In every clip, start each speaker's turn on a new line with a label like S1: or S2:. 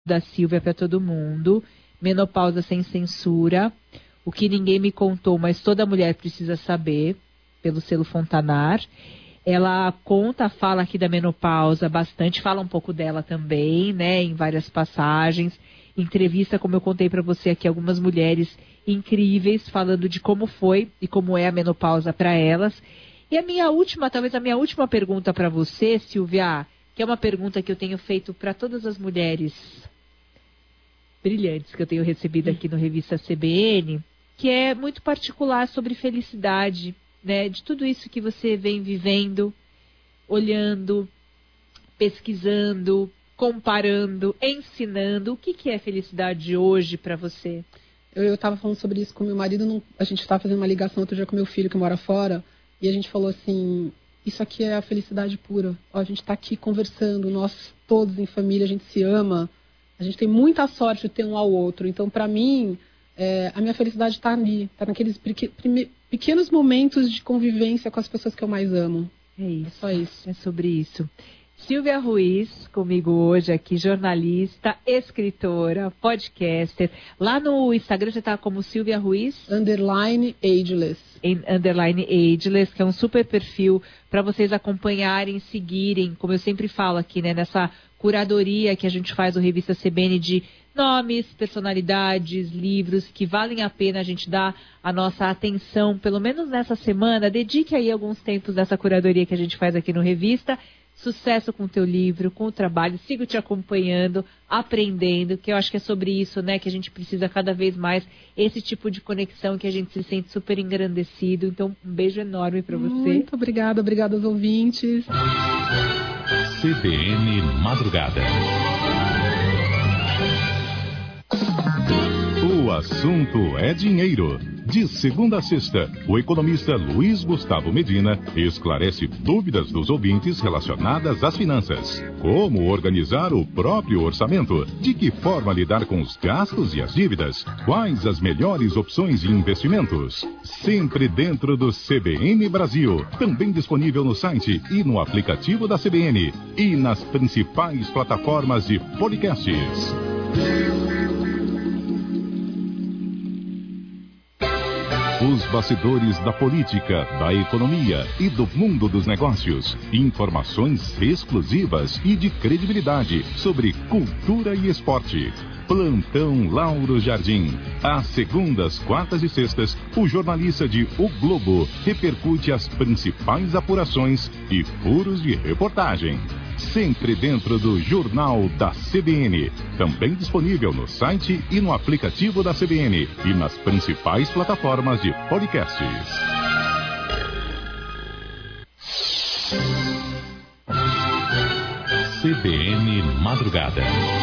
S1: da Silvia para todo mundo. Menopausa sem censura. O que ninguém me contou, mas toda mulher precisa saber, pelo selo Fontanar. Ela fala aqui da menopausa bastante, fala um pouco dela também, né, em várias passagens. Entrevista, como eu contei para você aqui, algumas mulheres incríveis, falando de como foi e como é a menopausa para elas. E talvez a minha última pergunta para você, Silvia, que é uma pergunta que eu tenho feito para todas as mulheres brilhantes que eu tenho recebido aqui no Revista CBN, que é muito particular sobre felicidade, né? De tudo isso que você vem vivendo, olhando, pesquisando, comparando, ensinando. O que é felicidade hoje para você?
S2: Eu estava falando sobre isso com meu marido, a gente estava fazendo uma ligação outro dia com meu filho que mora fora, e a gente falou assim, isso aqui é a felicidade pura. Ó, a gente está aqui conversando, nós todos em família, a gente se ama, a gente tem muita sorte de ter um ao outro. Então, para mim, a minha felicidade está ali, está naqueles pequenos momentos de convivência com as pessoas que eu mais amo.
S1: É isso.
S2: É só isso.
S1: É sobre isso. Silvia Ruiz, comigo hoje aqui, jornalista, escritora, podcaster. Lá no Instagram você está como Silvia Ruiz?
S2: _ageless.
S1: _ageless, que é um super perfil para vocês acompanharem, seguirem, como eu sempre falo aqui, né, nessa curadoria que a gente faz no Revista CBN de nomes, personalidades, livros que valem a pena a gente dar a nossa atenção, pelo menos nessa semana. Dedique aí alguns tempos dessa curadoria que a gente faz aqui no Revista. Sucesso com o teu livro, com o trabalho, sigo te acompanhando, aprendendo, que eu acho que é sobre isso, né, que a gente precisa cada vez mais, esse tipo de conexão que a gente se sente super engrandecido. Então, um beijo enorme para você.
S2: Muito obrigada aos ouvintes.
S3: CBN Madrugada. O assunto é dinheiro. De segunda a sexta, o economista Luiz Gustavo Medina esclarece dúvidas dos ouvintes relacionadas às finanças. Como organizar o próprio orçamento? De que forma lidar com os gastos e as dívidas? Quais as melhores opções de investimentos? Sempre dentro do CBN Brasil. Também disponível no site e no aplicativo da CBN. E nas principais plataformas de podcasts. Os bastidores da política, da economia e do mundo dos negócios. Informações exclusivas e de credibilidade sobre cultura e esporte. Plantão Lauro Jardim. Às segundas, quartas e sextas, o jornalista de O Globo repercute as principais apurações e furos de reportagem. Sempre dentro do Jornal da CBN. Também disponível no site e no aplicativo da CBN e nas principais plataformas de podcasts. CBN Madrugada.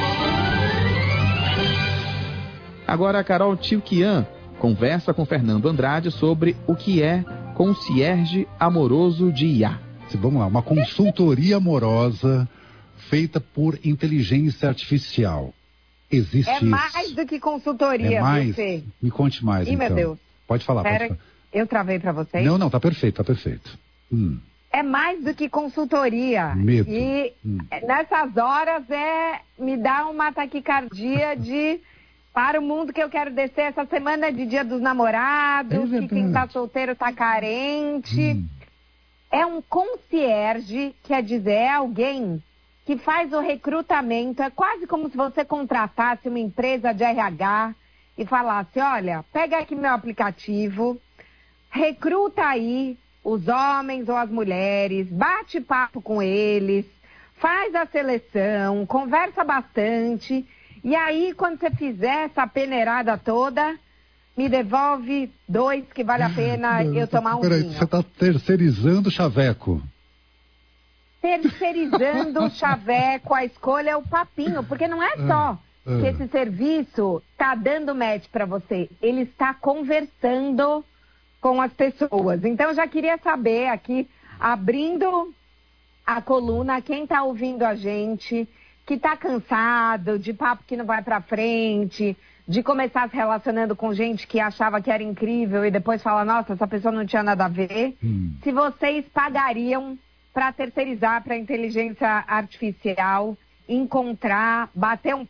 S4: Agora a Carol Tilquian conversa com Fernando Andrade sobre o que é concierge amoroso de IA.
S5: Vamos lá, uma consultoria amorosa feita por inteligência artificial. Existe isso.
S6: É mais do que consultoria,
S5: é mais?
S6: Você.
S5: Me conte mais,
S6: Ih,
S5: então.
S6: meu Deus.
S5: Pode falar,
S6: Pera,
S5: pode falar.
S6: Eu travei pra vocês?
S5: Não, tá perfeito, tá perfeito.
S6: É mais do que consultoria.
S5: Medo.
S6: E nessas horas me dá uma taquicardia para o mundo que eu quero descer. Essa semana é de Dia dos Namorados, que quem tá solteiro tá carente. É um concierge, quer dizer, é alguém que faz o recrutamento. É quase como se você contratasse uma empresa de RH e falasse, olha, pega aqui meu aplicativo, recruta aí os homens ou as mulheres, bate papo com eles, faz a seleção, conversa bastante, e aí quando você fizer essa peneirada toda, me devolve 2 que vale a pena eu tomar um vinho.
S5: Você está terceirizando o chaveco.
S6: Terceirizando o chaveco, a escolha é o papinho, porque não é só que esse serviço está dando match para você, ele está conversando com as pessoas. Então eu já queria saber aqui, abrindo a coluna, quem está ouvindo a gente, que está cansado de papo que não vai para frente, de começar se relacionando com gente que achava que era incrível e depois fala, nossa, essa pessoa não tinha nada a ver. Se vocês pagariam para terceirizar para a inteligência artificial encontrar, bater um